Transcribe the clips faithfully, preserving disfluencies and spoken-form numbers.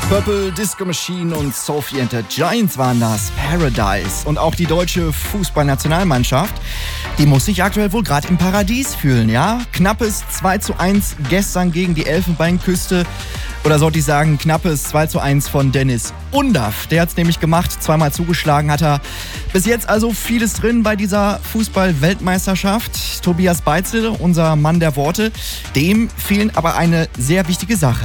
Purple Disco Machine und Sophie and the Giants waren das. Paradise. Und auch die deutsche Fußballnationalmannschaft, die muss sich aktuell wohl gerade im Paradies fühlen, ja? Knappes zwei zu eins gestern gegen die Elfenbeinküste. Oder sollte ich sagen, knappes zwei zu eins von Dennis Undaff. Der hat's nämlich gemacht, zweimal zugeschlagen hat er. Bis jetzt also vieles drin bei dieser Fußball-Weltmeisterschaft. Tobias Beitzel, unser Mann der Worte, dem fehlen aber eine sehr wichtige Sache.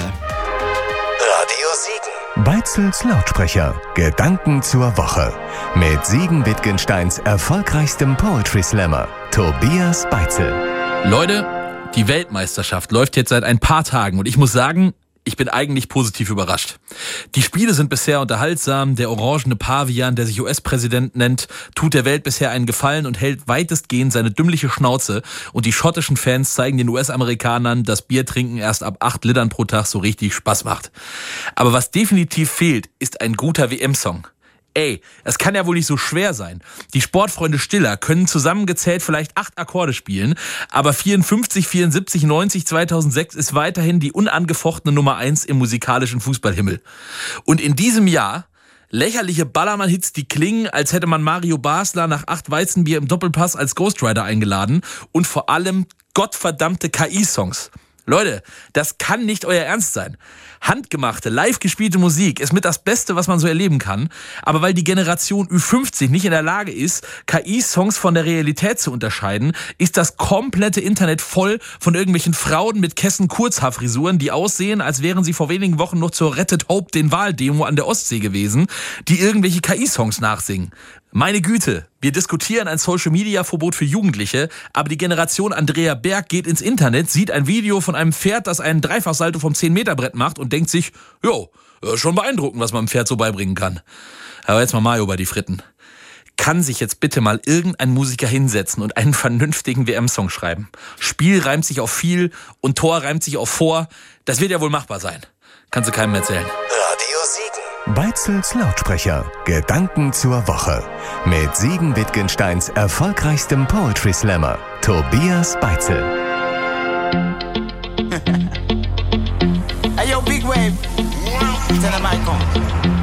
Radio Siegen. Beitzels Lautsprecher. Gedanken zur Woche. Mit Siegen Wittgensteins erfolgreichstem Poetry Slammer, Tobias Beitzel. Leute, die Weltmeisterschaft läuft jetzt seit ein paar Tagen und ich muss sagen, ich bin eigentlich positiv überrascht. Die Spiele sind bisher unterhaltsam. Der orangene Pavian, der sich U S-Präsident nennt, tut der Welt bisher einen Gefallen und hält weitestgehend seine dümmliche Schnauze. Und die schottischen Fans zeigen den U S-Amerikanern, dass Biertrinken erst ab acht Litern pro Tag so richtig Spaß macht. Aber was definitiv fehlt, ist ein guter W M-Song. Ey, es kann ja wohl nicht so schwer sein. Die Sportfreunde Stiller können zusammengezählt vielleicht acht Akkorde spielen, aber vierundfünfzig, vierundsiebzig, neunzig, zweitausendsechs ist weiterhin die unangefochtene Nummer eins im musikalischen Fußballhimmel. Und in diesem Jahr lächerliche Ballermann-Hits, die klingen, als hätte man Mario Basler nach acht Weizenbier im Doppelpass als Ghostwriter eingeladen und vor allem gottverdammte K I-Songs. Leute, das kann nicht euer Ernst sein. Handgemachte, live gespielte Musik ist mit das Beste, was man so erleben kann. Aber weil die Generation Ü fünfzig nicht in der Lage ist, K I-Songs von der Realität zu unterscheiden, ist das komplette Internet voll von irgendwelchen Frauen mit Kessen-Kurzhaarfrisuren, die aussehen, als wären sie vor wenigen Wochen noch zur Rettet Hope den Wahldemo an der Ostsee gewesen, die irgendwelche K I-Songs nachsingen. Meine Güte, wir diskutieren ein Social-Media-Verbot für Jugendliche, aber die Generation Andrea Berg geht ins Internet, sieht ein Video von einem Pferd, das einen Dreifachsalto vom zehn-Meter-Brett macht und denkt sich, jo, schon beeindruckend, was man einem Pferd so beibringen kann. Aber jetzt mal Mario bei die Fritten. Kann sich jetzt bitte mal irgendein Musiker hinsetzen und einen vernünftigen W M-Song schreiben? Spiel reimt sich auf viel und Tor reimt sich auf vor. Das wird ja wohl machbar sein. Kannst du keinem erzählen. Radio Siegen. Beitzels Lautsprecher. Gedanken zur Woche. Mit Siegen Wittgensteins erfolgreichstem Poetry Slammer, Tobias Beitzel. Hey yo, Big Wave. Tell them I come.